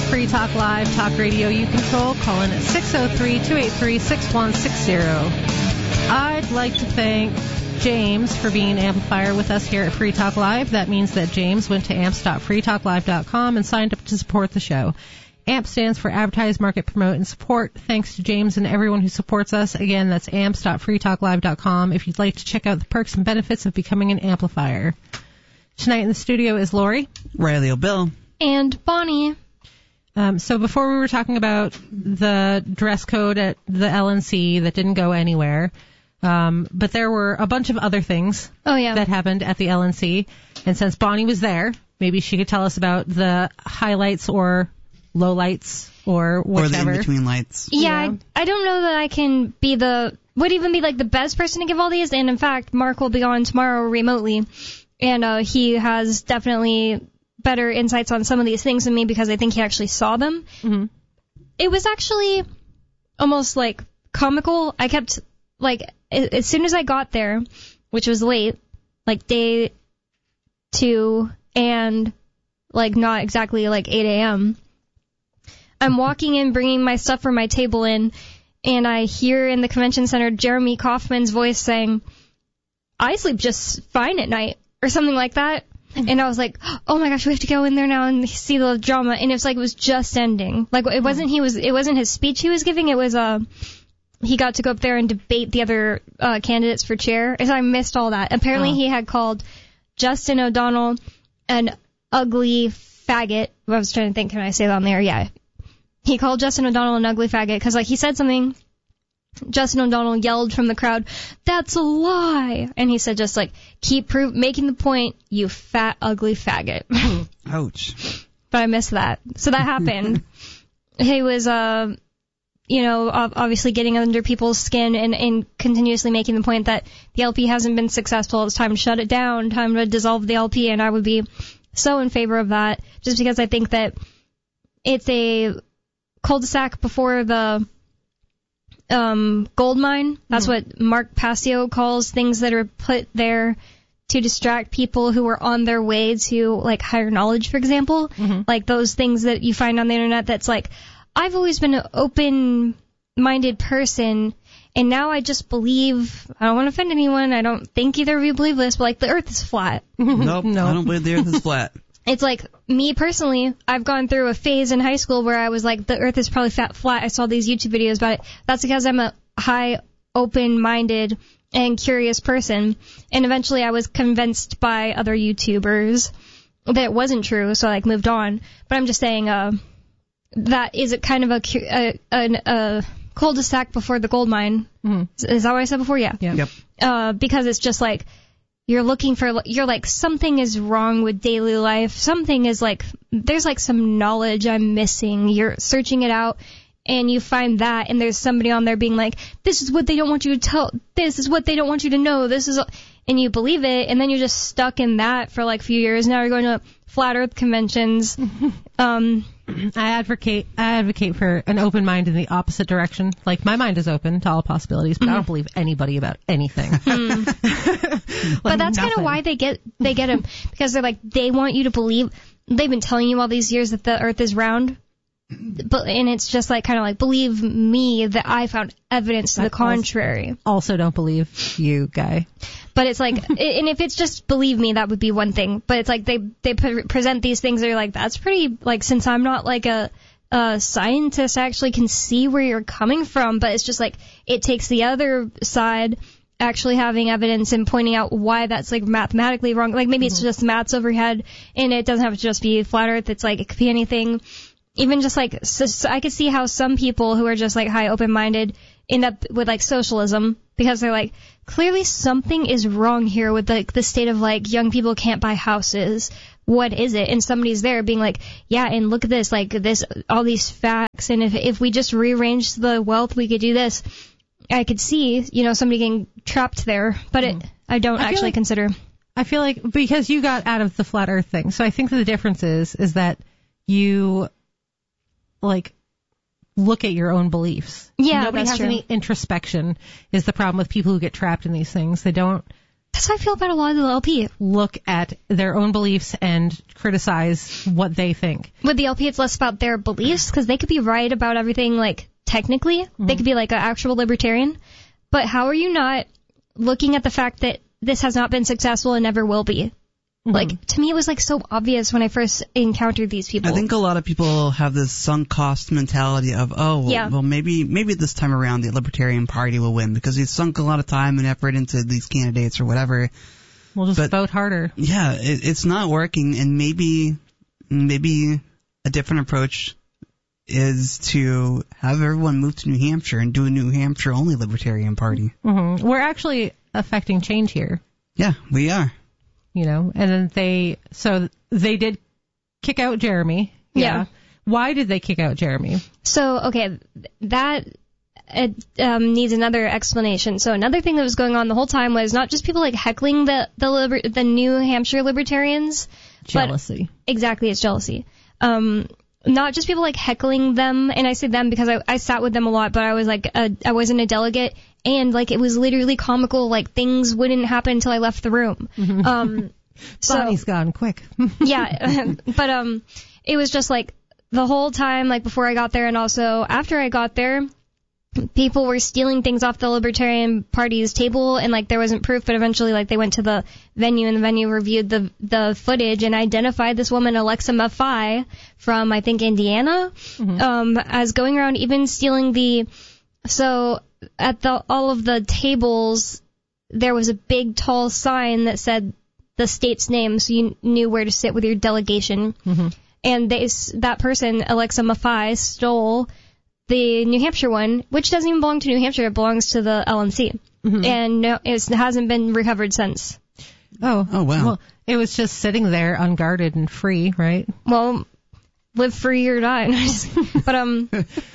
Free Talk Live, talk radio you control. Call in at 603-283-6160. I'd like to thank James for being an amplifier with us here at Free Talk Live. That means that James went to amps.freetalklive.com and signed up to support the show. AMP stands for Advertise, Market, Promote, and Support. Thanks to James and everyone who supports us. Again, that's amps.freetalklive.com if you'd like to check out the perks and benefits of becoming an amplifier. Tonight in the studio is Lori, Riley O'Bill, and Bonnie. So before we were talking about the dress code at the LNC that didn't go anywhere, but there were a bunch of other things that happened at the LNC. And since Bonnie was there, maybe she could tell us about the highlights or lowlights or whatever. Or the in-between lights. Yeah, I don't know that I can would even be like the best person to give all these. And in fact, Mark will be on tomorrow remotely. And he has definitely better insights on some of these things than me because I think he actually saw them. Mm-hmm. It was actually almost like comical. I kept, like, as soon as I got there, which was late, like day 2 and like not exactly like 8 a.m., I'm walking in, bringing my stuff from my table in, and I hear in the convention center Jeremy Kaufman's voice saying, "I sleep just fine at night," or something like that. And I was like, oh my gosh, we have to go in there now and see the drama. And it was just ending. Like, it wasn't his speech he was giving. It was, he got to go up there and debate the other, candidates for chair. And I missed all that. Apparently he had called Justin O'Donnell an ugly faggot. I was trying to think, can I say that on there? Yeah. He called Justin O'Donnell an ugly faggot because, like, he said something. Justin O'Donnell yelled from the crowd, "That's a lie!" And he said, just like, keep making the point, you fat, ugly faggot. Ouch. But I missed that. So that happened. He was, obviously getting under people's skin and continuously making the point that the LP hasn't been successful. It's time to shut it down, time to dissolve the LP, and I would be so in favor of that, just because I think that it's a cul-de-sac before the gold mine. That's what Mark Passio calls things that are put there to distract people who are on their way to, like, higher knowledge, for example. Mm-hmm. Like those things that you find on the internet that's like, I've always been an open-minded person, and now I just believe, I don't want to offend anyone, I don't think either of you believe this, but, like, the earth is flat. Nope, I don't believe the earth is flat. It's like, me personally, I've gone through a phase in high school where I was like, the earth is probably flat. I saw these YouTube videos about it. That's because I'm a high, open-minded, and curious person. And eventually I was convinced by other YouTubers that it wasn't true, so I, like, moved on. But I'm just saying, that is a kind of a cul-de-sac before the gold mine. Mm-hmm. Is that what I said before? Yeah. Yep. Because it's just like, you're like, something is wrong with daily life. Something is like, there's like some knowledge I'm missing. You're searching it out, and you find that, and there's somebody on there being like, this is what they don't want you to tell. This is what they don't want you to know. And you believe it, and then you're just stuck in that for like a few years. Now you're going to flat earth conventions. I advocate for an open mind in the opposite direction. Like, my mind is open to all possibilities, but I don't believe anybody about anything. But that's kind of why they get them, because they're like, they want you to believe. They've been telling you all these years that the earth is round, and it's just like, kind of like, believe me that I found evidence to the contrary. Also don't believe you, guy. But it's like, and if it's just believe me, that would be one thing. But it's like they present these things that are like, that's pretty, like, since I'm not like a scientist, I actually can see where you're coming from. But it's just like, it takes the other side actually having evidence and pointing out why that's like mathematically wrong. Like, maybe it's just maths overhead, and it doesn't have to just be flat earth. It's like, it could be anything. Even just like, so I could see how some people who are just like high open-minded end up with like socialism, because they're like, clearly something is wrong here with like the state of like young people can't buy houses. What is it? And somebody's there being like, yeah, and look at this, like this, all these facts, and if we just rearrange the wealth, we could do this. I could see, somebody getting trapped there, but I don't actually consider. I feel like, because you got out of the flat earth thing, so I think that the difference is that you, like, look at your own beliefs. Yeah, Nobody that's has true. any introspection is the problem with people who get trapped in these things. They don't That's how I feel about a lot of the LP. look at their own beliefs and criticize what they think. With the LP, it's less about their beliefs, because they could be right about everything, like, technically. Mm-hmm. They could be, like, an actual libertarian. But how are you not looking at the fact that this has not been successful and never will be? Mm-hmm. Like, to me, it was, like, so obvious when I first encountered these people. I think a lot of people have this sunk cost mentality of, well, maybe this time around the Libertarian Party will win because we've sunk a lot of time and effort into these candidates or whatever. We'll just vote harder. Yeah, it's not working, and maybe a different approach is to have everyone move to New Hampshire and do a New Hampshire-only Libertarian Party. Mm-hmm. We're actually affecting change here. Yeah, we are. You know, and then they did kick out Jeremy. Yeah. Why did they kick out Jeremy? So, okay, that needs another explanation. So another thing that was going on the whole time was not just people like heckling the New Hampshire Libertarians. Jealousy. Exactly, it's jealousy. Not just people like heckling them, and I say them because I sat with them a lot, but I was like, I wasn't a delegate, and like it was literally comical, like things wouldn't happen until I left the room. Bonnie's gone quick. Yeah, but it was just like the whole time, like before I got there and also after I got there, people were stealing things off the Libertarian Party's table, and like there wasn't proof, but eventually like they went to the venue, and the venue reviewed the footage and identified this woman, Alexa Maffei, from I think Indiana, as going around even stealing so at all of the tables there was a big tall sign that said the state's name, so you knew where to sit with your delegation. And that person, Alexa Maffei, stole the New Hampshire one, which doesn't even belong to New Hampshire, it belongs to the LNC. And no, it hasn't been recovered since. Oh, wow. Well, it was just sitting there unguarded and free, right? Well, live free or die. But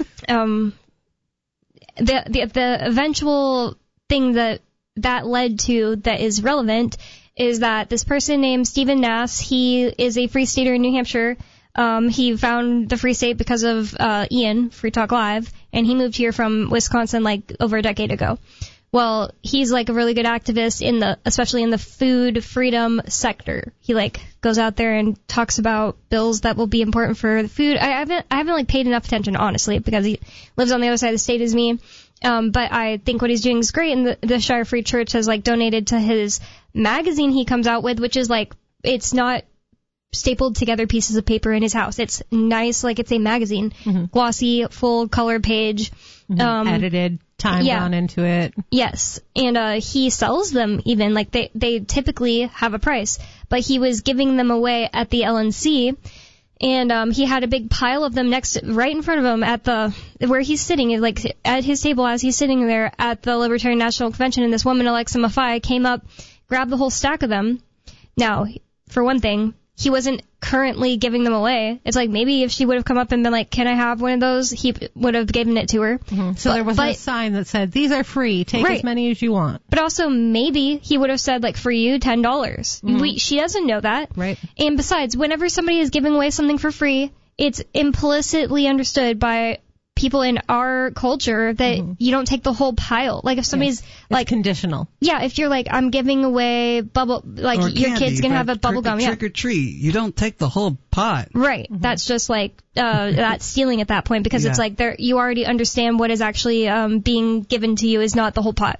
the eventual thing that led to that is relevant is that this person named Stephen Nass, he is a free stater in New Hampshire. He found the Free State because of Ian, Free Talk Live, and he moved here from Wisconsin like over a decade ago. Well, he's like a really good activist especially in the food freedom sector. He like goes out there and talks about bills that will be important for the food. I haven't like paid enough attention, honestly, because he lives on the other side of the state as me. But I think what he's doing is great, and the Shire Free Church has like donated to his magazine he comes out with, which is like, it's not stapled together pieces of paper in his house. It's nice, like it's a magazine, glossy, full color page, edited, time gone into it. Yes, and he sells them even, like they typically have a price, but he was giving them away at the LNC, and he had a big pile of them right in front of him at where he's sitting, like at his table as he's sitting there at the Libertarian National Convention, and this woman, Alexa Maffei, came up, grabbed the whole stack of them. Now, for one thing, he wasn't currently giving them away. It's like maybe if she would have come up and been like, can I have one of those, he would have given it to her. So there was a sign that said, these are free, take as many as you want. But also maybe he would have said, like, for you, $10. She doesn't know that. Right. And besides, whenever somebody is giving away something for free, it's implicitly understood by people in our culture that you don't take the whole pile. Like if somebody's like conditional. Yeah, if you're like, I'm giving away like or your kid's gonna have a bubble gum. Trick or treat. You don't take the whole pot. Right. That's just like that's stealing at that point, because it's like you already understand what is actually being given to you is not the whole pot.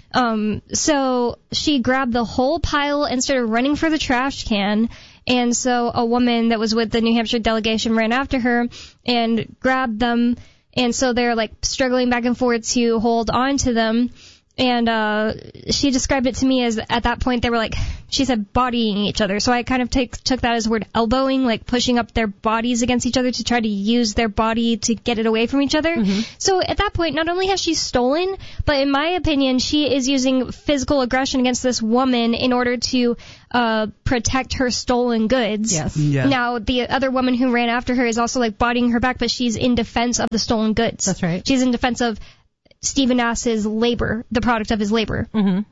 So she grabbed the whole pile and started running for the trash can. And so a woman that was with the New Hampshire delegation ran after her and grabbed them. And so they're like struggling back and forth to hold on to them. And she described it to me as at that point they were like, she said bodying each other. So I kind of took that as the word elbowing, like pushing up their bodies against each other to try to use their body to get it away from each other. So at that point, not only has she stolen, but in my opinion, she is using physical aggression against this woman in order to protect her stolen goods. Yes. Yeah. Now, the other woman who ran after her is also like bodying her back, but she's in defense of the stolen goods. That's right. She's in defense of Stephen Nass's labor, the product of his labor.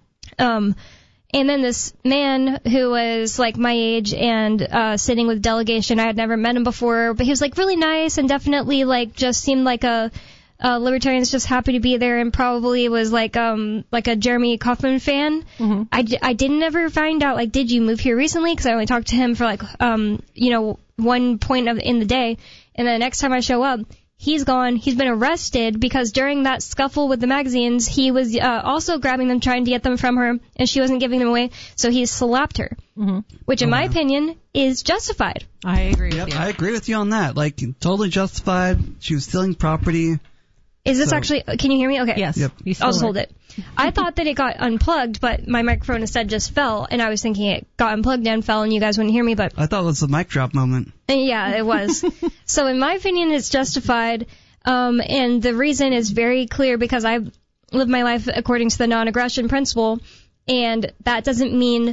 And then this man who was like my age and sitting with delegation, I had never met him before, but he was like really nice and definitely like just seemed like a libertarians just happy to be there and probably was like a Jeremy Kaufman fan. Mm-hmm. I didn't ever find out, like, did you move here recently? Because I only talked to him for like, one point in the day. And then the next time I show up, he's gone. He's been arrested because during that scuffle with the magazines, he was also grabbing them, trying to get them from her, and she wasn't giving them away. So he slapped her, which in my opinion is justified. I agree with you. I agree with you on that. Like, totally justified. She was stealing property. Is this actually, can you hear me? Okay. Yes. Yep. I'll just hold it. I thought that it got unplugged, but my microphone instead just fell, and I was thinking it got unplugged and fell, and you guys wouldn't hear me, but... I thought it was a mic drop moment. Yeah, it was. So in my opinion, it's justified, and the reason is very clear because I live my life according to the non-aggression principle, and that doesn't mean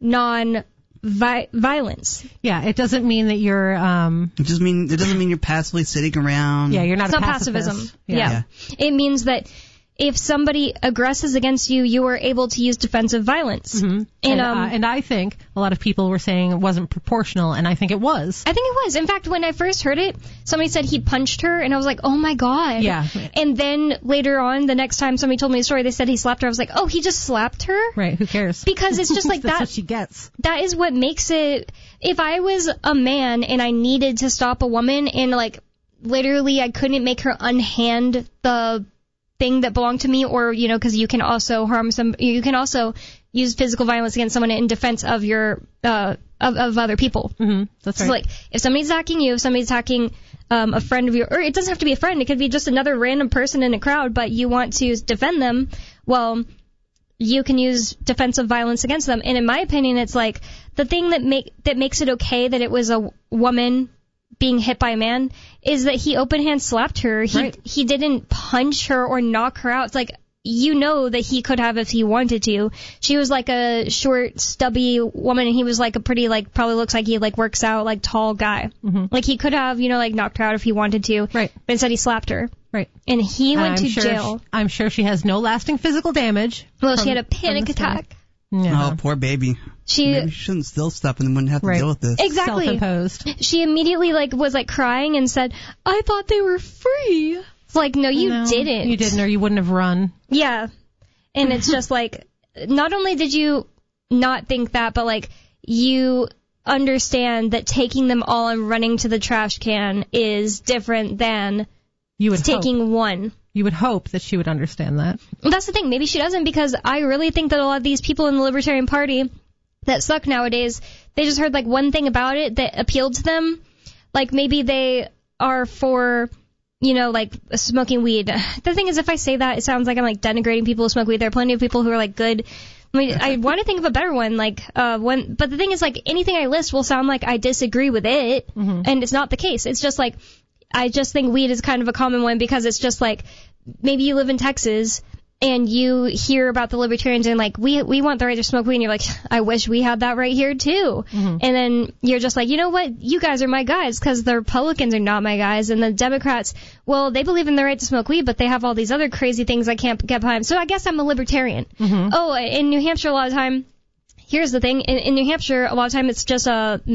non-violence. Yeah, it doesn't mean that you're... It doesn't mean you're passively sitting around. Yeah, you're not It's a not pacifist. pacifism. Yeah. It means that if somebody aggresses against you, you are able to use defensive violence. Mm-hmm. And I think a lot of people were saying it wasn't proportional, and I think it was. I think it was. In fact, when I first heard it, somebody said he punched her, and I was like, oh my God. Yeah. And then later on, the next time somebody told me the story, they said he slapped her. I was like, oh, he just slapped her? Right, who cares? Because it's just like That's that. what she gets. That is what makes it. If I was a man and I needed to stop a woman and, like, literally I couldn't make her unhand the thing that belonged to me, or, you know, because you can also you can also use physical violence against someone in defense of your of other people. Mm-hmm. That's right. So, like, if somebody's attacking you, if somebody's attacking a friend of yours, or it doesn't have to be a friend, it could be just another random person in a crowd, but you want to defend them, well, you can use defensive violence against them. And in my opinion, it's like the thing that makes it okay that it was a woman being hit by a man is that he open hand slapped her. He didn't punch her or knock her out. It's like, you know that he could have if he wanted to. She was like a short, stubby woman, and he was like a pretty, like, probably looks like he, like, works out, like, tall guy. Mm-hmm. Like, he could have, you know, like, knocked her out if he wanted to. Right. But instead he slapped her. Right. And he went to jail. I'm sure she has no lasting physical damage. Well, she had a panic attack. Yeah. Oh, poor baby. She Maybe she shouldn't steal stuff and then wouldn't have to deal with this. Exactly. Self-imposed. She immediately, like, was, like, crying and said, I thought they were free. It's like, no, you didn't. You didn't, or you wouldn't have run. Yeah. And it's just like, not only did you not think that, but, like, you understand that taking them all and running to the trash can is different than taking one. You would hope that she would understand that. That's the thing. Maybe she doesn't, because I really think that a lot of these people in the Libertarian Party that suck nowadays, they just heard, like, one thing about it that appealed to them. Like, maybe they are for, you know, like, smoking weed. The thing is, if I say that, it sounds like I'm, like, denigrating people who smoke weed. There are plenty of people who are, like, good. I mean, I want to think of a better one, like, but the thing is, like, anything I list will sound like I disagree with it, and it's not the case. It's just, like, I just think weed is kind of a common one, because it's just, like, maybe you live in Texas, and you hear about the libertarians and, like, we want the right to smoke weed, and you're like, I wish we had that right here too. And then you're just like, you know what, you guys are my guys, because the Republicans are not my guys, and the Democrats, well, they believe in the right to smoke weed, but they have all these other crazy things I can't get behind, so I guess I'm a libertarian. Oh, in New Hampshire, a lot of time, here's the thing, in New Hampshire, a lot of time it's just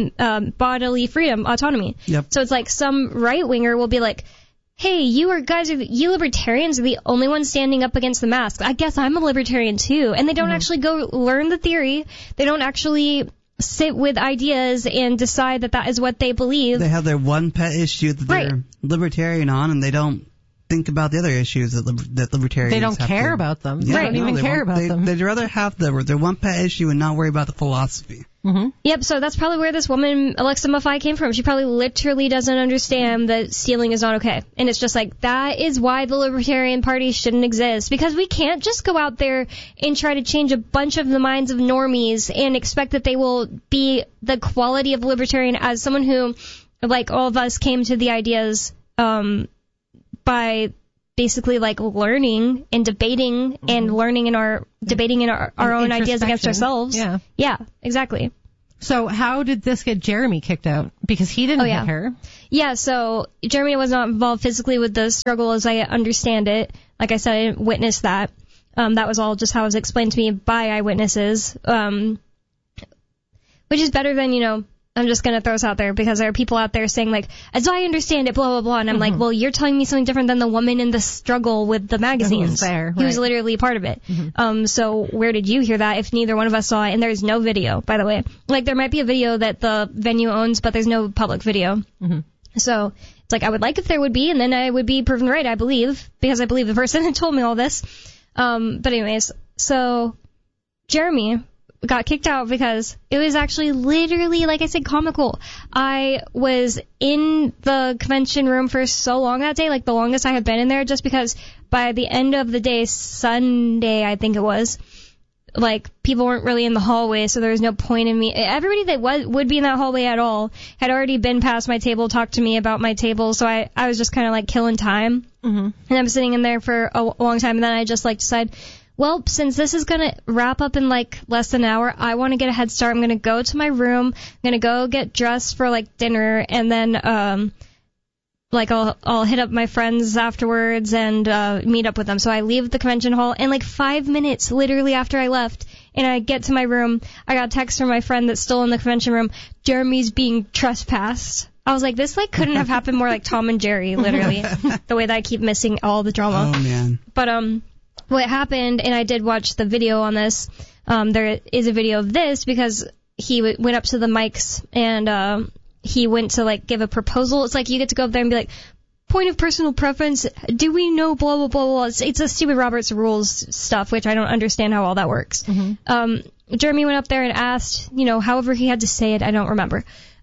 bodily freedom, autonomy. Yep. So it's like some right-winger will be like, hey, you libertarians are the only ones standing up against the masks. I guess I'm a libertarian too. And they don't actually go learn the theory. They don't actually sit with ideas and decide that that is what they believe. They have their one pet issue that they're libertarian on, and they don't think about the other issues that libertarians They don't have care to, about them. Yeah, They don't even care about them. They'd rather have their one pet issue and not worry about the philosophy. Yep, so that's probably where this woman, Alexa Maffei, came from. She probably literally doesn't understand that stealing is not okay. And it's just like, that is why the Libertarian Party shouldn't exist. Because we can't just go out there and try to change a bunch of the minds of normies and expect that they will be the quality of libertarian as someone who, like all of us, came to the ideas by basically, like, learning and debating and learning in our debating in our own ideas against ourselves. Yeah, exactly. So how did this get Jeremy kicked out? Because he didn't hit her. Yeah, so Jeremy was not involved physically with the struggle as I understand it. Like I said, I didn't witness that. That was all just how it was explained to me by eyewitnesses, which is better than, you know, I'm just going to throw this out there because there are people out there saying, like, as I understand it, blah, blah, blah. And I'm like, well, you're telling me something different than the woman in the struggle with the magazines. He was literally part of it. So where did you hear that if neither one of us saw it? And there's no video, by the way. Like, there might be a video that the venue owns, but there's no public video. So it's like, I would like if there would be, and then I would be proven right, I believe, because I believe the person that told me all this. But anyways, so Jeremy got kicked out because it was actually literally, like I said, comical. I was in the convention room for so long that day, like the longest I had been in there, just because by the end of the day, Sunday, I think it was, like, people weren't really in the hallway, so there was no point in me. Everybody that would be in that hallway at all had already been past my table, talked to me about my table, so I was just kind of like killing time. And I'm sitting in there for a long time, and then I just like decided, well, since this is going to wrap up in, like, less than an hour, I want to get a head start. I'm going to go to my room. I'm going to go get dressed for, like, dinner. And then, like, I'll hit up my friends afterwards and meet up with them. So I leave the convention hall. And, like, 5 minutes literally after I left, and I get to my room, I got a text from my friend that's still in the convention room, Jeremy's being trespassed. I was like, this, like, couldn't have happened more like Tom and Jerry, literally. The way that I keep missing all the drama. Oh, man. But, what happened, and I did watch the video on this, there is a video of this because he went up to the mics and he went to, like, give a proposal. It's like you get to go up there and be like, point of personal preference, do we know blah, blah, blah, blah. It's a stupid Robert's Rules stuff, which I don't understand how all that works. Jeremy went up there and asked, you know, however he had to say it, I don't remember.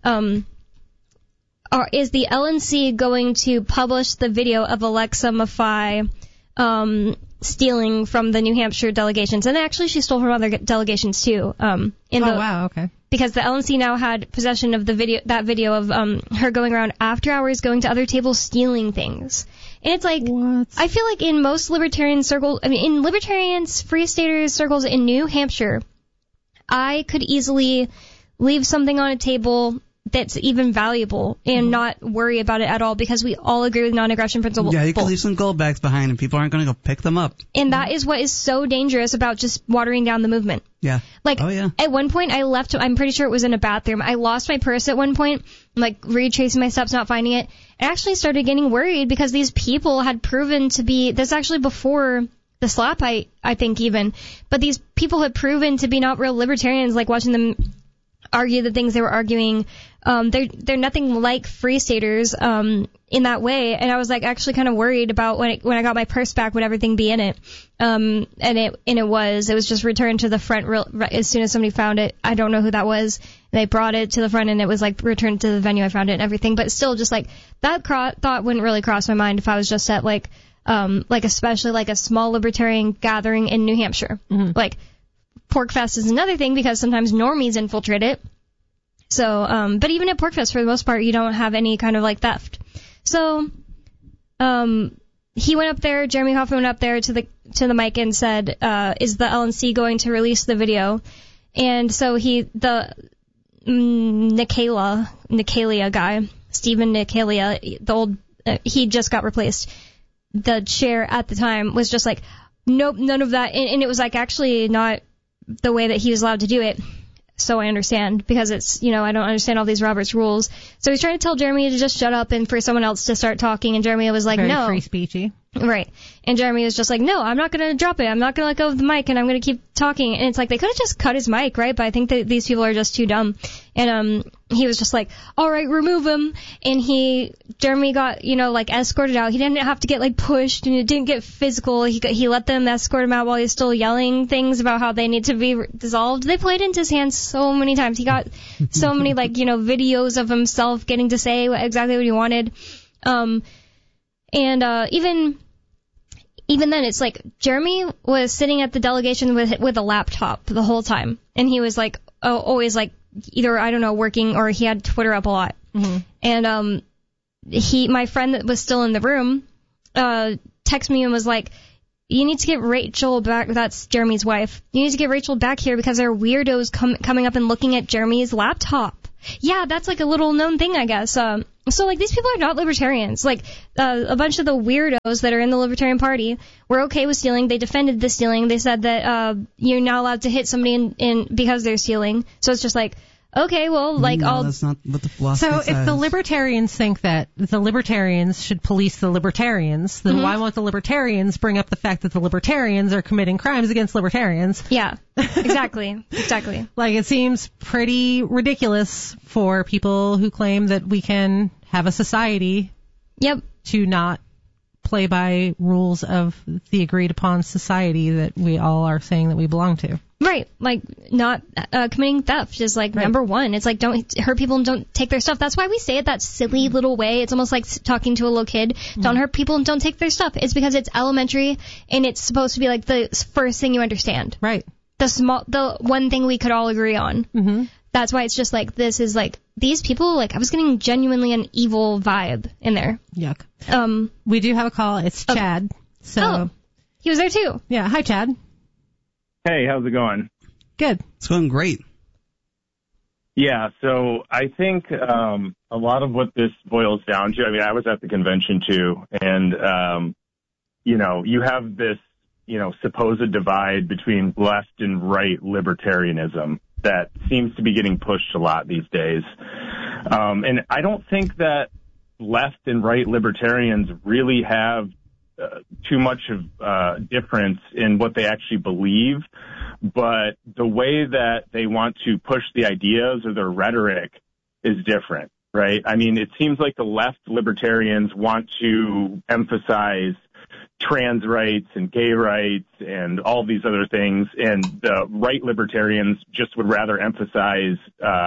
Is the LNC going to publish the video of Alexa Maffei stealing from the New Hampshire delegations? And actually she stole from other delegations too. Wow, okay. Because the LNC now had possession of that video of her going around after hours, going to other tables, stealing things. And it's like, what? I feel like in most libertarian circles, I mean, in libertarians, free staters circles in New Hampshire, I could easily leave something on a table that's even valuable and not worry about it at all because we all agree with non-aggression principle. Yeah, you can leave some gold bags behind and people aren't going to go pick them up. And that is what is so dangerous about just watering down the movement. Yeah. Like, at one point I left, I'm pretty sure it was in a bathroom. I lost my purse at one point, like retracing my steps, not finding it. I actually started getting worried because these people had proven to be, this actually before the slap, I think even, but these people had proven to be not real libertarians, like watching them argue the things they were arguing. They're nothing like free staters in that way, and I was like actually kind of worried about when I got my purse back, would everything be in it? And it was just returned to the front as soon as somebody found it. I don't know who that was. They brought it to the front and it was like returned to the venue. I found it and everything, but still, just like that thought wouldn't really cross my mind if I was just at like especially like a small libertarian gathering in New Hampshire. Like PorcFest is another thing because sometimes normies infiltrate it. So, but even at PorcFest, for the most part, you don't have any kind of like theft. So, he went up there, Jeremy Hoffman went up there to the mic and said, is the LNC going to release the video? And so the Nicalia guy, Stephen Nicalia, the old, he just got replaced. The chair at the time was just like, nope, none of that. And it was like actually not the way that he was allowed to do it. So I understand, because it's, I don't understand all these Robert's rules. So he's trying to tell Jeremy to just shut up and for someone else to start talking, and Jeremy was like, no. Very free speechy. Right. And Jeremy was just like, no, I'm not going to drop it. I'm not going to let go of the mic, and I'm going to keep talking. And it's like, they could have just cut his mic, right? But I think that these people are just too dumb. And he was just like, all right, remove him. And Jeremy got, like escorted out. He didn't have to get like pushed, and it didn't get physical. He let them escort him out while he's still yelling things about how they need to be dissolved. They played into his hands so many times. He got so many videos of himself getting to say exactly what he wanted. Even then, it's like Jeremy was sitting at the delegation with a laptop the whole time, and he was like always like either, I don't know, working, or he had Twitter up a lot. And my friend that was still in the room texted me and was like, you need to get Rachel back. That's Jeremy's wife. You need to get Rachel back here because there are weirdos coming up and looking at Jeremy's laptop. Yeah, that's like a little known thing, I guess. So like these people are not libertarians. Like a bunch of the weirdos that are in the Libertarian Party were okay with stealing. They defended the stealing. They said that you're not allowed to hit somebody in because they're stealing. So it's just like, okay, well, like, no, that's not what the philosophy So says. if the libertarians think that the libertarians should police the libertarians, then why won't the libertarians bring up the fact that the libertarians are committing crimes against libertarians? Yeah, exactly. Like, it seems pretty ridiculous for people who claim that we can have a society Yep. to not play by rules of the agreed upon society that we all are saying that we belong to. Right, like not committing theft is like number one. It's like don't hurt people and don't take their stuff. That's why we say it that silly little way. It's almost like talking to a little kid. Don't hurt people and don't take their stuff. It's because it's elementary and it's supposed to be like the first thing you understand. Right. The one thing we could all agree on. Mm-hmm. That's why it's just like this is like these people. Like I was getting genuinely an evil vibe in there. Yuck. We do have a call. It's Chad. So he was there too. Yeah. Hi, Chad. Hey, how's it going? Good. It's going great. Yeah, so I think a lot of what this boils down to, I mean, I was at the convention too, and, you have this, supposed divide between left and right libertarianism that seems to be getting pushed a lot these days. And I don't think that left and right libertarians really have too much of difference in what they actually believe, but the way that they want to push the ideas or their rhetoric is different, right? I mean, it seems like the left libertarians want to emphasize trans rights and gay rights and all these other things, and the right libertarians just would rather emphasize,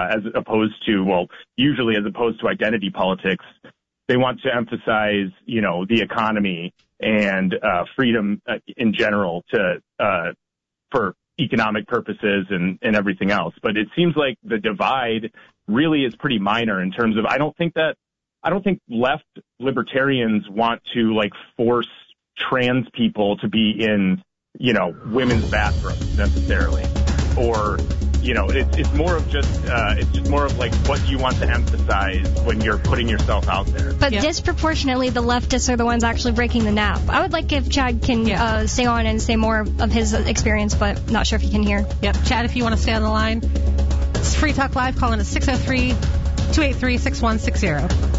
usually as opposed to identity politics, they want to emphasize, the economy and freedom in general for economic purposes and everything else. But it seems like the divide really is pretty minor in terms of I don't think left libertarians want to like force trans people to be in, women's bathrooms necessarily, or it's more of just more of like what you want to emphasize when you're putting yourself out there. But disproportionately, the leftists are the ones actually breaking the nap. I would like if Chad can stay on and say more of his experience, but not sure if he can hear. Yep. Chad, if you want to stay on the line, it's Free Talk Live. Call in at 603-283-6160.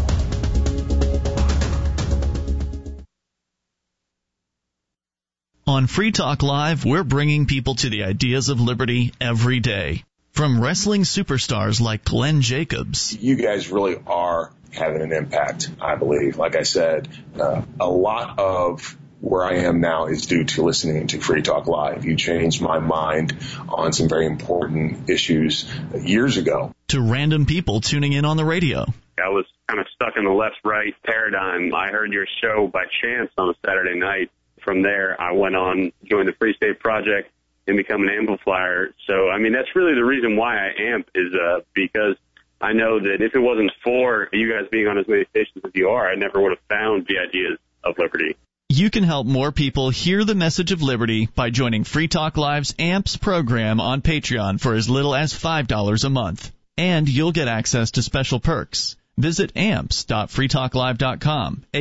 On Free Talk Live, we're bringing people to the ideas of liberty every day. From wrestling superstars like Glenn Jacobs. You guys really are having an impact, I believe. Like I said, a lot of where I am now is due to listening to Free Talk Live. You changed my mind on some very important issues years ago. To random people tuning in on the radio. I was kind of stuck in the left-right paradigm. I heard your show by chance on a Saturday night. From there, I went on, joined the Free State Project, and become an amplifier. So, I mean, that's really the reason why I amp is because I know that if it wasn't for you guys being on as many stations as you are, I never would have found the ideas of liberty. You can help more people hear the message of liberty by joining Free Talk Live's AMPS program on Patreon for as little as $5 a month. And you'll get access to special perks. Visit amps.freetalklive.com,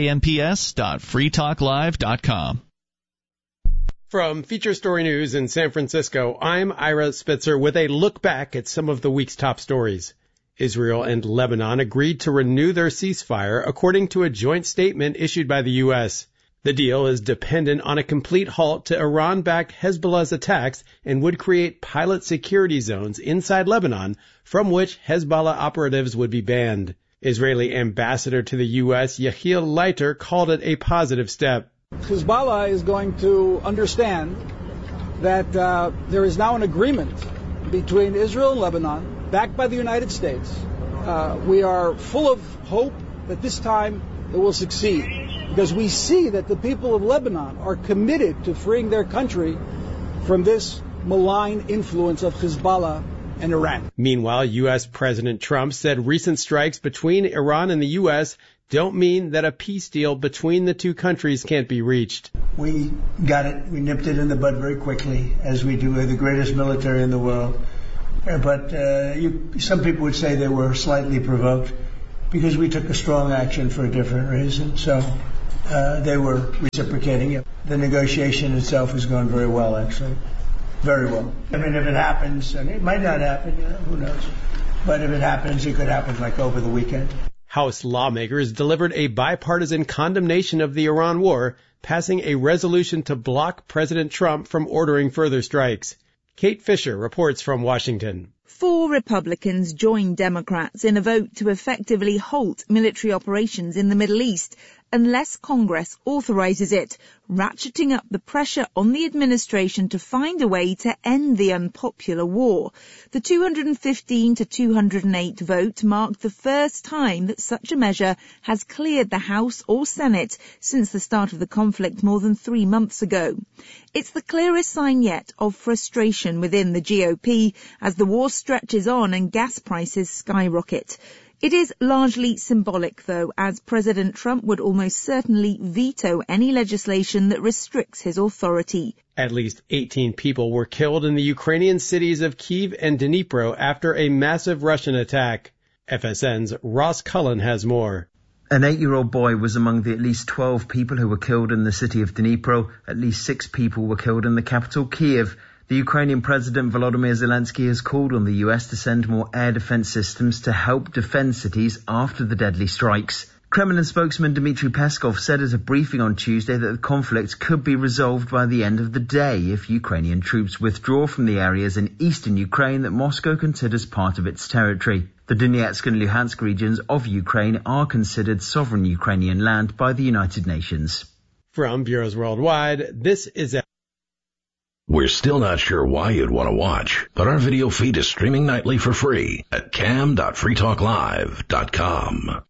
amps.freetalklive.com. From Feature Story News in San Francisco, I'm Ira Spitzer with a look back at some of the week's top stories. Israel and Lebanon agreed to renew their ceasefire, according to a joint statement issued by the U.S. The deal is dependent on a complete halt to Iran-backed Hezbollah's attacks and would create pilot security zones inside Lebanon from which Hezbollah operatives would be banned. Israeli ambassador to the U.S., Yehiel Leiter, called it a positive step. Hezbollah is going to understand that there is now an agreement between Israel and Lebanon, backed by the United States. We are full of hope that this time it will succeed, because we see that the people of Lebanon are committed to freeing their country from this malign influence of Hezbollah and Iran. Meanwhile, U.S. President Trump said recent strikes between Iran and the U.S. don't mean that a peace deal between the two countries can't be reached. We got it. We nipped it in the bud very quickly, as we do. We're the greatest military in the world. But some people would say they were slightly provoked because we took a strong action for a different reason. So they were reciprocating it. The negotiation itself has gone very well, actually. Very well. I mean, if it happens, and it might not happen, who knows? But if it happens, it could happen like over the weekend. House lawmakers delivered a bipartisan condemnation of the Iran war, passing a resolution to block President Trump from ordering further strikes. Kate Fisher reports from Washington. 4 Republicans joined Democrats in a vote to effectively halt military operations in the Middle East unless Congress authorizes it, ratcheting up the pressure on the administration to find a way to end the unpopular war. The 215 to 208 vote marked the first time that such a measure has cleared the House or Senate since the start of the conflict more than 3 months ago. It's the clearest sign yet of frustration within the GOP as the war stretches on and gas prices skyrocket. It is largely symbolic, though, as President Trump would almost certainly veto any legislation that restricts his authority. At least 18 people were killed in the Ukrainian cities of Kyiv and Dnipro after a massive Russian attack. FSN's Ross Cullen has more. An 8-year-old boy was among the at least 12 people who were killed in the city of Dnipro. At least 6 people were killed in the capital, Kyiv. The Ukrainian President Volodymyr Zelensky has called on the US to send more air defense systems to help defend cities after the deadly strikes. Kremlin spokesman Dmitry Peskov said at a briefing on Tuesday that the conflict could be resolved by the end of the day if Ukrainian troops withdraw from the areas in eastern Ukraine that Moscow considers part of its territory. The Donetsk and Luhansk regions of Ukraine are considered sovereign Ukrainian land by the United Nations. From Bureaus Worldwide, this is We're still not sure why you'd want to watch, but our video feed is streaming nightly for free at cam.freetalklive.com.